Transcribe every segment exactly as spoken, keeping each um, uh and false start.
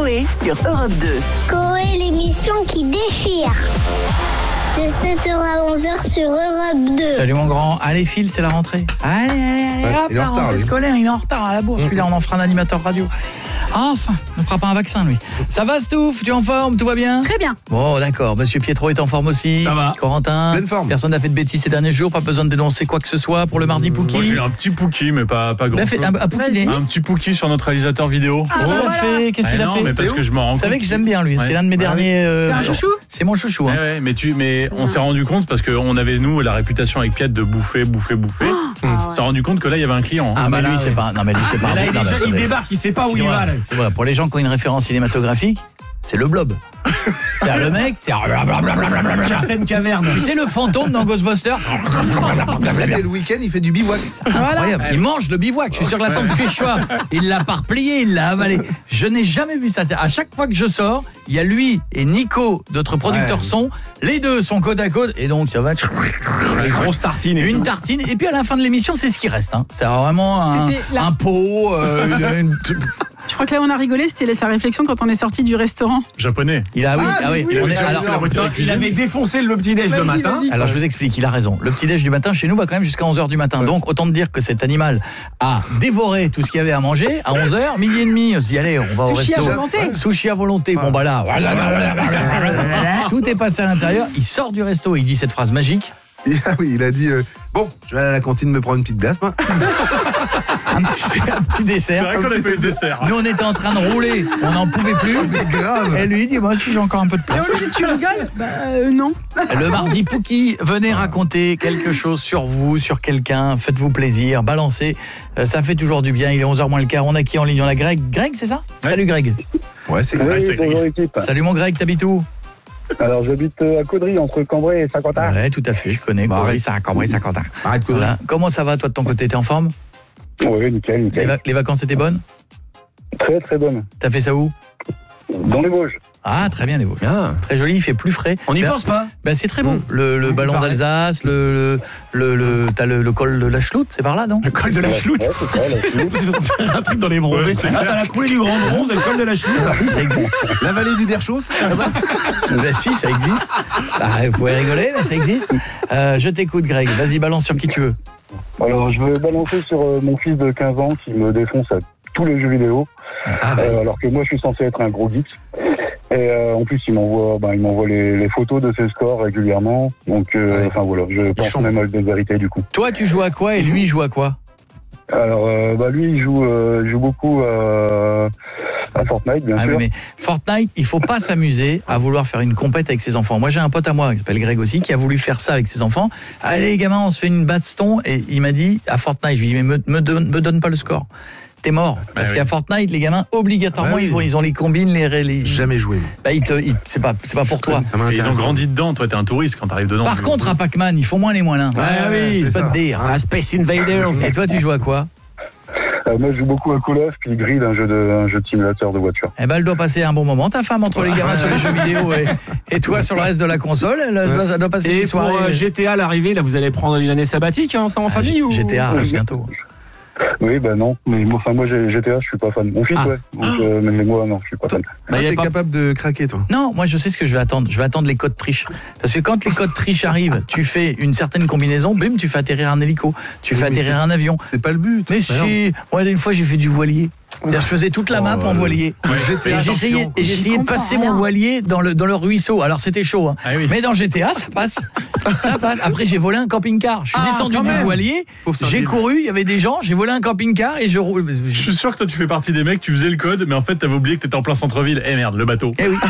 Coé sur Europe deux. Coé, l'émission qui déchire. De sept heures à onze heures sur Europe deux. Salut mon grand. Allez, Phil, c'est la rentrée. Allez, allez, allez, Ouais, hop, il est en la retard, rentrée lui. scolaire, il est en retard à la bourse. Celui-là, on en fera un animateur radio. Ah, enfin, on ne fera pas un vaccin, lui. Ça va, Stouff? Tu es en forme? Tout va bien? Très bien. Bon, d'accord. Monsieur Pietro est en forme aussi. Ça va. Corentin? Pleine forme. Personne n'a fait de bêtises ces derniers jours. Pas besoin de dénoncer quoi que ce soit pour le mardi Pouki. Moi j'ai un petit Pouki mais pas, pas grand Il a fait un, un Pouki né. Un petit Pouki sur notre réalisateur vidéo. Ah, Qu'est-ce qu'il a voilà. fait? Qu'est-ce qu'il Ah a non, fait? mais parce que je me rends Vous compte. savez que je l'aime bien, lui. Ouais. C'est l'un de mes derniers... euh, C'est un chouchou? C'est mon chouchou. Ouais, Hein. ouais, mais, tu, mais on s'est rendu compte parce qu'on avait nous la réputation avec Piet de bouffer, bouffer, bouffer. Ah, On s'est rendu compte que là il y avait un client. Ah, mais lui, c'est pas... Non, mais lui, c'est pas... Là, un- il, non, est déjà- mais il attendez. débarque, il sait pas où C'est il vrai, va. là. c'est vrai. Pour les gens qui ont une référence cinématographique, c'est le blob. C'est le mec, c'est... Certaines cavernes. Tu sais le fantôme dans Ghostbusters? Et le week-end, il fait du bivouac. Incroyable. Il mange le bivouac. Je suis sûr que la tente Quechua, il l'a pas replié, il l'a avalé. Je n'ai jamais vu ça. À chaque fois que je sors, il y a lui et Nico, notre producteur Ouais. son. Les deux sont côte à côte et donc ça va être Les grosses tartines. et une tout. tartine. Et puis à la fin de l'émission, c'est ce qui reste. Hein. C'est vraiment un, C'était la- un pot. euh, une- une- Je crois que là, on a rigolé, c'était sa réflexion quand on est sorti du restaurant. Japonais. Il a oui, Ah, ah oui. mais oui, on est- j'ai alors, vu la Attends, il avait défoncé le petit-déj le Vas-y, matin. vas-y. Alors je vous explique, il a raison. Le petit-déj du matin chez nous va quand même jusqu'à onze heures du matin. Donc autant te dire que cet animal a dévoré tout ce qu'il y avait à manger à onze heures, midi et demi. On se dit allez, on va au Sushi à resto. volonté. Sushi à volonté. Bon bah là, tout est passé à l'intérieur. Il sort du resto, il dit cette phrase magique. Ah oui, il a dit euh, bon, je vais aller à la cantine me prendre une petite glace, moi. Un petit, un petit C'est dessert. vrai qu'on a fait le dessert. Nous on était en train de rouler, on n'en pouvait plus. Mais grave. Et lui il dit moi si j'ai encore un peu de Et place. on lui dit, tu rigoles? Bah, euh, non. Le mardi Pouki, venez raconter quelque chose sur vous, sur quelqu'un, faites-vous plaisir, balancez, Euh, ça fait toujours du bien, il est onze heures moins le quart, on a qui en ligne? On a Greg, Greg c'est ça? Ouais. Salut Greg. Ouais, c'est Ouais, c'est bonjour équipe. Salut mon Greg, t'habites où? Alors j'habite à Caudry, entre Cambrai et Saint-Quentin. Ouais tout à fait, je connais, Bah, Cambrai, arrête. ça, Cambrai, Saint-Quentin. Arrête de Voilà. Comment ça va toi de ton côté, t'es en forme? Oui, nickel, les, nickel. va- les vacances étaient bonnes? Très très bonne. T'as fait ça où? Dans les Vosges. Ah très bien les Vosges. Ah. Très joli, il fait plus frais. On n'y Ben, pense pas. ben, c'est très beau. Mmh. Le, le Mmh, ballon pareil. d'Alsace, le, le, le, le- t'as le, le col de la Chloute, c'est par là non? Le col de la chloute. Ouais, c'est ça, la chloute. C'est un truc dans les bronzés. Ouais, c'est Ah, t'as la coulée du grand bronze et le col de la chloute. Si ça existe. La vallée du Derchos. Ben si, ça existe. Bah, vous pouvez rigoler, mais ça existe. Euh, je t'écoute, Greg. Vas-y, balance sur qui tu veux. Alors je veux balancer sur euh, mon fils de quinze ans qui me défonce à tous les jeux vidéo. Ah, Euh, alors que moi je suis censé être un gros geek. Et euh, en plus il m'envoie ben, il m'envoie les, les photos de ses scores régulièrement. Donc euh, Ouais. enfin voilà, je pense chambre. même à la vérité du coup. Toi, tu joues à quoi et lui, il joue à quoi? Alors euh, bah lui il joue euh, il joue beaucoup euh, à Fortnite bien Ah sûr. oui, mais Fortnite, il faut pas s'amuser à vouloir faire une compète avec ses enfants. Moi, j'ai un pote à moi qui s'appelle Greg aussi, qui a voulu faire ça avec ses enfants. Allez, les gamins, on se fait une baston. Et il m'a dit, à Fortnite, je lui ai dit, mais me, me, donne, me donne pas le score. T'es mort. Parce oui. qu'à Fortnite, les gamins, obligatoirement, Ah oui. ils, vont, ils ont les combines, les... les... Jamais joué. moi. Bah, ils te, ils- c'est pas, c'est pas pour toi. Ça Et ils ont m'intéresse. grandi dedans, toi t'es un touriste quand t'arrives dedans. Par contre, à Pac-Man, ils font moins les moellins. Ah oui, c'est c'est pas ça. de dire. Ah, Space Invaders. Et toi, tu joues à quoi? Euh, moi je joue beaucoup à Call of puis Grid, un jeu de un jeu de simulateur de voiture. Eh ben, elle doit passer un bon moment. Ta femme entre les gamins sur les jeux vidéo et, et toi sur le reste de la console, elle doit, ça doit passer Et des pour soirées. euh, G T A l'arrivée, là vous allez prendre une année sabbatique hein, ça en Ah, famille ou G T A arrive bientôt. Oui, bah non, mais moi, enfin, moi j'ai- G T A, je suis pas fan. Mon fils, Ah. ouais. Donc, euh, mais moi, non, je suis pas fan. Toi, Bah, y a t'es pas- capable de craquer, toi. Non, moi je sais ce que je vais attendre. Je vais attendre les codes triche. Parce que quand les codes triche arrivent, tu fais une certaine combinaison, bim, tu fais atterrir un hélico, tu Oui, fais mais atterrir c'est- un avion. C'est pas le but. Mais Bah non. si, moi une fois j'ai fait du voilier. C'est-à-dire, je faisais toute la map Oh, en voilier. G T A, Et j'essayais, attention. et j'essayais de comprends passer rien. mon voilier dans le, dans le ruisseau. Alors c'était chaud. Hein. Ah oui. Mais dans G T A, ça passe. Ça passe. Après, j'ai volé un camping-car. Je suis Ah, descendu quand du même. voilier. Pauvre J'ai Sardine. couru, il y avait des gens. J'ai volé un camping-car et je roule. Je suis sûr que toi tu fais partie des mecs, tu faisais le code, mais en fait t'avais oublié que t'étais en plein centre-ville. Eh merde, le bateau. Eh oui.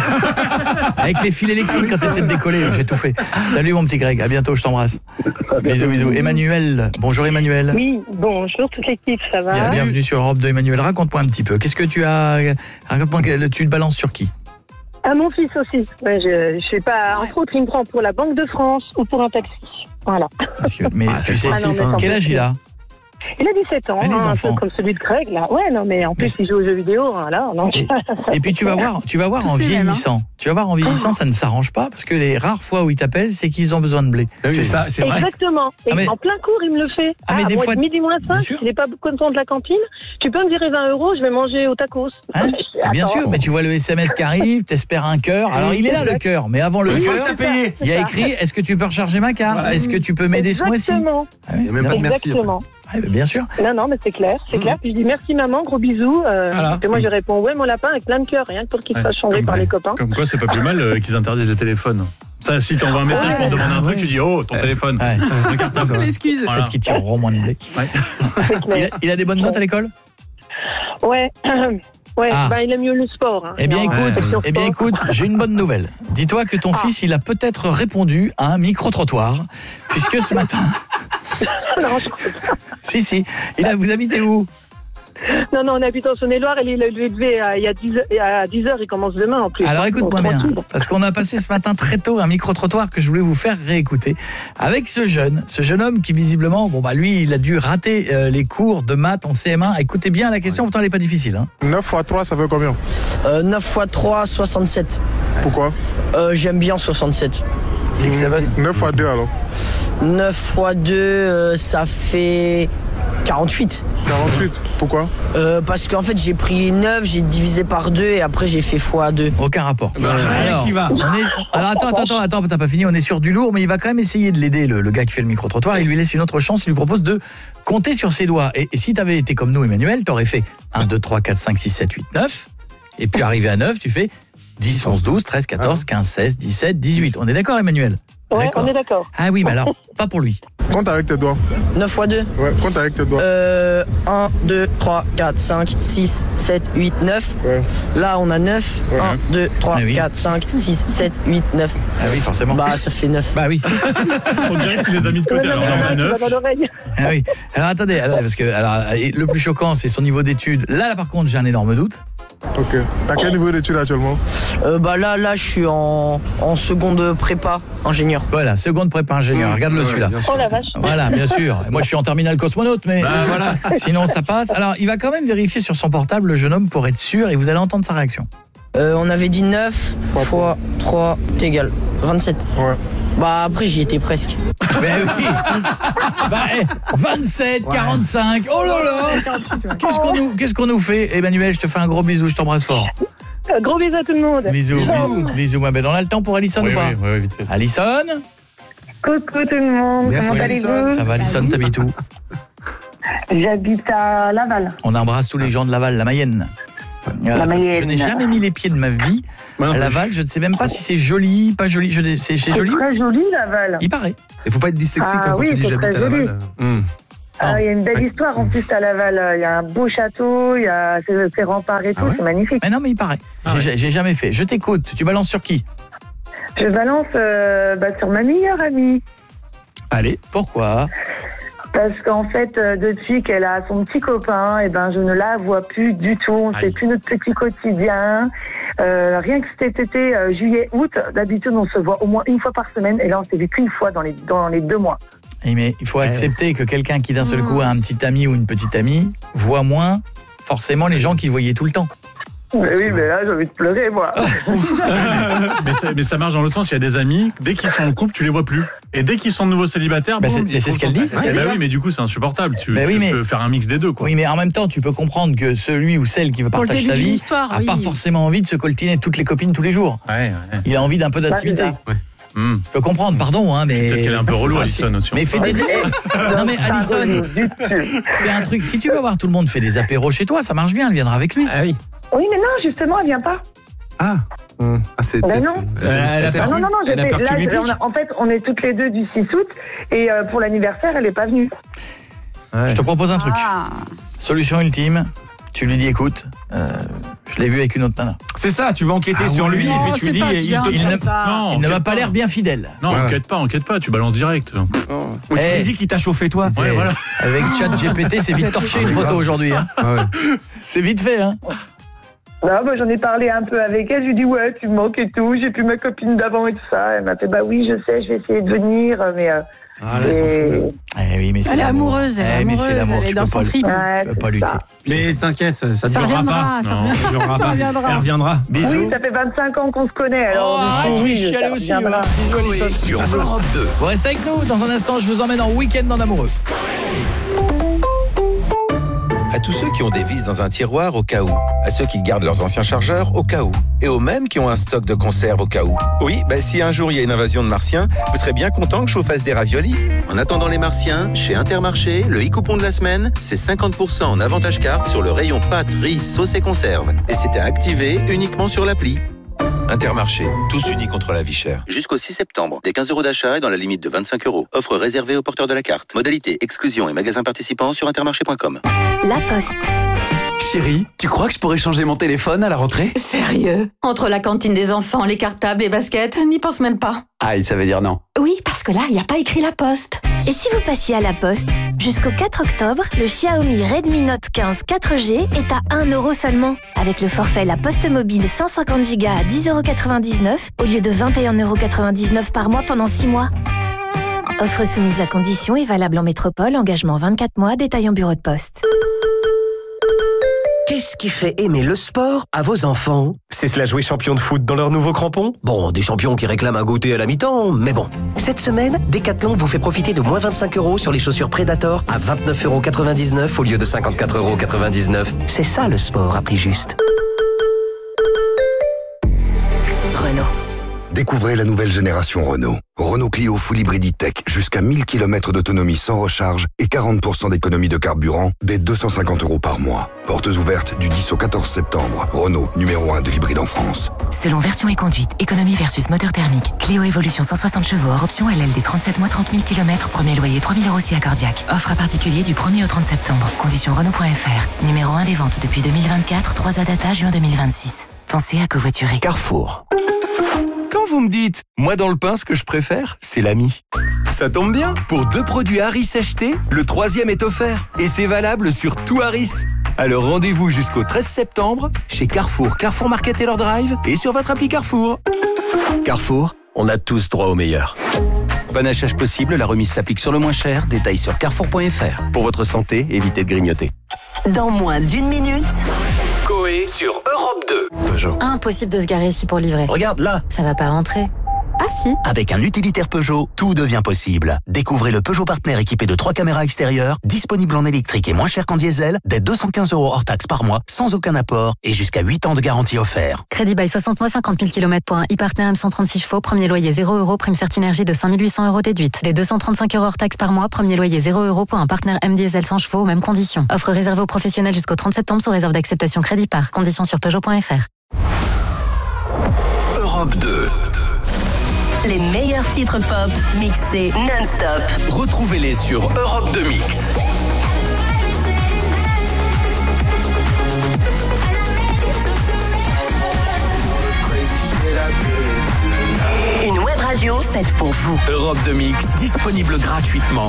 Avec les fils électriques quand t'essaies de décoller, j'ai tout fait. Salut mon petit Greg, à bientôt, je t'embrasse. Bisous, bisous. Emmanuel, bonjour Emmanuel. Oui, bonjour toute l'équipe, ça Bien, va? bienvenue sur Europe deux. Emmanuel, raconte-moi un petit peu. Qu'est-ce que tu as... Raconte-moi, tu te balances sur qui? Ah, mon fils aussi. Ouais, je, je sais pas, entre autres, il me prend pour la Banque de France ou pour un taxi. Voilà. Parce que, mais Ah, tu c'est sais, Ah non, mais quel âge il a? Il a dix-sept ans, Ah, les hein, un enfants. peu comme celui de Greg, là. Ouais, non, mais en Mais plus, c'est- il joue aux jeux vidéo, hein, là. Non. Et, et puis tu vas voir, tu vas voir Tous en les mêmes, vieillissant. Tu vas voir en vieillissant, ça ne s'arrange pas parce que les rares fois où ils t'appellent, c'est qu'ils ont besoin de blé. C'est ça, c'est vrai. Exactement. Et Ah, mais- en plein cours, il me le fait. Ah, mais des moi, fois- midi moins Bien cinq, sûr. il n'est pas content de la cantine. Tu peux me virer vingt euros, je vais manger au tacos. Hein Attends. Bien sûr, mais tu vois le S M S qui arrive, t'espères un cœur. Alors il est là le cœur, mais avant le Une fois cœur, que t'as payé. il y a écrit est-ce que tu peux recharger ma carte? Est-ce que tu peux m'aider ce mois-ci? Exactement. Ah oui, Il y a même pas de merci. Exactement. ouais, bah, bien sûr. Non, non, mais c'est clair, c'est Mmh. clair. Puis je dis merci maman, gros bisous. Euh, Voilà. Et moi je réponds ouais mon lapin avec plein de cœur, rien que pour qu'il se Ouais, fasse changer comme- par ouais. les copains. Comme quoi, c'est pas plus mal euh, qu'ils interdisent les téléphones. Ça, si t'envoies un message Ouais. pour demander un truc, tu dis oh, ton téléphone. Ouais. Un cartable. L'excuse. Voilà. Peut-être qu'ils tireront moins de blé. Ouais. C'est Il a, clair. il a des bonnes notes à l'école? Ouais. Ouais, Ah. ben il aime mieux le sport. Hein. Eh bien Alors, écoute, euh, eh bien sport. écoute, j'ai une bonne nouvelle. Dis-toi que ton Ah. fils, il a peut-être répondu à un micro-trottoir, puisque ce matin, Non, je crois pas. si si, il a, vous habitez où? non, non, on habite en Saône-et-Loire et il est levé à, il y a dix heures, à dix heures, il commence demain en plus. Alors écoute-moi Donc, bien, tranquille. parce qu'on a passé ce matin très tôt un micro-trottoir que je voulais vous faire réécouter avec ce jeune, ce jeune homme qui visiblement, bon bah lui, il a dû rater euh, les cours de maths en C M un. Écoutez bien la question, pourtant elle n'est pas difficile. Hein. neuf fois trois, ça fait combien? Euh, neuf fois trois, soixante-sept. Pourquoi? Euh, J'aime bien soixante-sept. C'est que ça va. neuf fois deux alors? neuf fois deux, euh, ça fait quarante-huit. quarante-huit. Pourquoi? Euh, parce qu'en fait, j'ai pris neuf, j'ai divisé par deux et après j'ai fait fois deux. Aucun rapport. rien qui va. on est, alors attends, attends, attends, attends, t'as pas fini, on est sur du lourd, mais il va quand même essayer de l'aider, le, le gars qui fait le micro-trottoir. Il lui laisse une autre chance, il lui propose de compter sur ses doigts. Et, et si t'avais été comme nous, Emmanuel, t'aurais fait un, deux, trois, quatre, cinq, six, sept, huit, neuf. Et puis arrivé à neuf, tu fais dix, onze, douze, treize, quatorze, quinze, seize, dix-sept, dix-huit. On est d'accord, Emmanuel? Ouais, D'accord. on est d'accord. Ah oui, mais alors, pas pour lui. Compte avec tes doigts. neuf fois deux. Ouais, compte avec tes doigts. Euh, un, deux, trois, quatre, cinq, six, sept, huit, neuf. Ouais. Là, on a neuf. Ouais. un, deux, trois, Ah oui. quatre, cinq, six, sept, huit, neuf. Ah oui, forcément. Bah, ça fait neuf. Bah oui. On dirait qu'il les a mis de côté. Alors, on en a neuf. Dans l'oreille. Ah oui. Alors attendez, alors, parce que alors, le plus choquant, c'est son niveau d'études. Là, là, par contre, j'ai un énorme doute. Ok. T'as quel niveau d'études actuellement? Euh, bah là, là, je suis en, en seconde prépa, ingénieur. Voilà, seconde prépa ingénieur. Regarde-le Ouais, celui-là. bien sûr. Oh la vache. Voilà, bien sûr. Moi, je suis en terminale cosmonaute, mais Bah, voilà. sinon, ça passe. Alors, il va quand même vérifier sur son portable, le jeune homme, pour être sûr, et vous allez entendre sa réaction. Euh, on avait dit neuf fois trois égale vingt-sept. Ouais. Bah après, j'y étais presque. Ben oui. Bah, eh, vingt-sept, quarante-cinq. Oh là là. Qu'est-ce qu'on nous, qu'est-ce qu'on nous fait? Emmanuel, je te fais un gros bisou, je t'embrasse fort. Euh, Gros bisous à tout le monde. Bisous. Bisous, bisous ma belle. On a le temps pour Alison Oui, ou pas? oui, oui, vite fait. Alison? Coucou tout le monde, Merci, comment Alison. allez-vous? Ça va, Alison, t'habites où? J'habite à Laval. On embrasse tous les gens de Laval, la Mayenne. La Mayenne. Je n'ai jamais mis les pieds de ma vie Moi non à plus. Laval. Je ne sais même pas si c'est joli, pas joli. Je n'ai- C'est c'est C'est joli? très joli Laval. Il paraît. Il faut pas être dyslexique Ah hein, quand oui, tu dis c'est j'habite très à Laval. joli. Hum. Ah, il y a une belle histoire en plus à Laval. Il y a un beau château, il y a ses, ses remparts et tout, Ah ouais c'est magnifique. Mais non, mais il paraît. J'ai j'ai jamais fait. Je t'écoute. Tu balances sur qui? Je balance euh, bah, sur ma meilleure amie. Allez. Pourquoi? Parce qu'en fait, euh, depuis qu'elle a son petit copain, et ben, je ne la vois plus du tout. On ne Aïe. fait plus notre petit quotidien. Euh, rien que cet été, euh, juillet, août, d'habitude, on se voit au moins une fois par semaine. Et là, on s'est vu qu'une fois dans les, dans les deux mois. Eh, mais il faut accepter que quelqu'un qui d'un seul coup a un petit ami ou une petite amie voit moins forcément les gens qu'il voyait tout le temps. Mais oui, mais là, j'ai envie de pleurer, moi. mais, ça, mais ça marche dans le sens, il y a des amis, dès qu'ils sont en couple, tu les vois plus. Et dès qu'ils sont de nouveau célibataires, Bah, boum, c'est- ils mais c'est trouvent ce qu'elle ton- dit, c'est ce Ouais, qu'elle bah dit. oui, mais du coup, c'est insupportable. Tu, Bah tu oui, mais- peux faire un mix des deux, quoi. Oui, mais en même temps, tu peux comprendre que celui ou celle qui va Pour le partager début sa d'une vie histoire, a oui. pas forcément envie de se coltiner toutes les copines tous les jours. Ouais, ouais. Il a envie d'un peu d'intimité. Bah, c'est Hum. Je peux comprendre, pardon, hein, mais Peut-être qu'elle est un peu relou, Ça, Alison, si- aussi. Mais fais des. Non mais Alison, fais un truc. Si tu veux voir tout le monde fait des apéros chez toi, ça marche bien. Elle viendra avec lui. Ah oui. Oui, mais non, justement, elle vient pas. Ah, ah c'est Ben peut-être- non. elle- Elle a elle- pas- Ah non, non, non, Elle a j'étais- peur que tu là, lui on piques. a- en fait, on est toutes les deux du six août. Et euh, pour l'anniversaire, elle n'est pas venue. Ouais. Je te propose un truc. Ah. Solution ultime. Tu lui dis, écoute, euh, je l'ai vu avec une autre nana. C'est ça, tu vas enquêter Ah sur ouais. lui et Non, puis tu c'est lui dis pas il bien te il comme ne- ça. Non, Il ne m'a enquête pas l'air bien fidèle. Non, Ouais. enquête pas, enquête pas, tu balances direct. Ou tu Eh. lui dis qu'il t'a chauffé toi. Ouais, voilà. Avec Chat G P T, c'est vite torché une photo aujourd'hui. Hein. Ah ouais. C'est vite fait. Hein. Bah, bah, j'en ai parlé un peu avec elle, je lui ai dit ouais, tu me manques et tout, j'ai plus ma copine d'avant et tout ça. Elle m'a fait bah oui, je sais, je vais essayer de venir, mais. Euh, Ah là, ils s'en foutent. Eh oui, mais c'est Elle est l'amour. amoureuse, elle est Eh, mais c'est amoureuse, l'amour, elle est tu dans peux son pas le- trip. Ouais, Tu peux c'est pas lutter. ça. Mais t'inquiète, ça, ça, Ça durera reviendra, pas. ça Non, reviendra. ça durera Ça pas. reviendra. Elle reviendra. Bisous. Oui, ça fait vingt-cinq ans qu'on se connaît, alors. Oh, du arrête, coup, je vais oui, chialer ça aussi. reviendra. ouais. Bisous, Alison. Sur Europe deux. Vous restez avec nous. Dans un instant, je vous emmène en week-end en amoureux. À tous ceux qui ont des vis dans un tiroir au cas où. À ceux qui gardent leurs anciens chargeurs au cas où. Et aux mêmes qui ont un stock de conserve au cas où. Oui, bah si un jour il y a une invasion de martiens, vous serez bien content que je vous fasse des raviolis. En attendant les martiens, chez Intermarché, le e-coupon de la semaine, c'est cinquante pour cent en avantage carte sur le rayon pâtes, riz, sauce et conserve. Et c'est à activer uniquement sur l'appli. Intermarché, tous unis contre la vie chère. Jusqu'au six septembre, des quinze euros d'achat et dans la limite de vingt-cinq euros. Offre réservée aux porteurs de la carte. Modalité, exclusion et magasins participants sur intermarché point com. La Poste. Chérie, tu crois que je pourrais changer mon téléphone à la rentrée? Sérieux? Entre la cantine des enfants, les cartables, les baskets, n'y pense même pas. Aïe, ça veut dire non. Oui, parce que là, il n'y a pas écrit La Poste. Et si vous passiez à La Poste? Jusqu'au quatre octobre, le Xiaomi Redmi Note quinze quatre G est à un euro seulement. Avec le forfait La Poste Mobile cent cinquante giga à dix euros quatre-vingt-dix-neuf au lieu de vingt et un euros quatre-vingt-dix-neuf par mois pendant six mois. Offre soumise à conditions et valable en métropole, engagement vingt-quatre mois, détail en bureau de poste. Qu'est-ce qui fait aimer le sport à vos enfants? C'est cela jouer champion de foot dans leurs nouveaux crampons? Bon, des champions qui réclament un goûter à la mi-temps, mais bon. Cette semaine, Decathlon vous fait profiter de moins vingt-cinq euros sur les chaussures Predator à vingt-neuf euros quatre-vingt-dix-neuf au lieu de cinquante-quatre euros quatre-vingt-dix-neuf. C'est ça le sport à prix juste. Renault. Découvrez la nouvelle génération Renault. Renault Clio Full Hybrid E-Tech, jusqu'à mille kilomètres d'autonomie sans recharge et quarante pour cent d'économie de carburant dès deux cent cinquante euros par mois. Portes ouvertes du dix au quatorze septembre. Renault, numéro un de l'hybride en France. Selon version et conduite, économie versus moteur thermique. Clio Evolution cent soixante chevaux hors option L L D trente-sept mois trente mille kilomètres, premier loyer trois mille euros si accordiaque. Offre à particulier du premier au trente septembre. Conditions Renault point F R. Numéro un des ventes depuis deux mille vingt-quatre, trois A data juin deux mille vingt-six. Pensez à covoiturer. Carrefour. Quand vous me dites, moi dans le pain, ce que je préfère, c'est l'ami. Ça tombe bien, pour deux produits Harris achetés, le troisième est offert. Et c'est valable sur tout Harris. Alors rendez-vous jusqu'au treize septembre chez Carrefour, Carrefour Market Taylor Drive et sur votre appli Carrefour. Carrefour, on a tous droit au meilleur. Panachage possible, la remise s'applique sur le moins cher. Détails sur carrefour point F R. Pour votre santé, évitez de grignoter. Dans moins d'une minute. Coé sur Europe deux. Peugeot. Impossible de se garer ici pour livrer. Regarde là. Ça va pas rentrer. Ah si. Avec un utilitaire Peugeot, tout devient possible. Découvrez le Peugeot Partner équipé de trois caméras extérieures, disponible en électrique et moins cher qu'en diesel, dès deux cent quinze euros hors taxe par mois, sans aucun apport et jusqu'à huit ans de garantie offert. Crédit bail soixante mois, cinquante mille kilomètres pour un e-Partner M cent trente-six chevaux, premier loyer zéro euros, prime Certinergie de cinq mille huit cents euros déduite. Des deux cent trente-cinq euros hors taxe par mois, premier loyer zéro euros pour un Partner M diesel cent chevaux aux mêmes conditions. Offre réservée aux professionnels jusqu'au trente septembre sous réserve d'acceptation crédit par. Conditions sur Peugeot point F R. Europe deux. Les meilleurs titres pop mixés non-stop. Retrouvez-les sur Europe deux Mix. Une web radio faite pour vous. Europe deux Mix, disponible gratuitement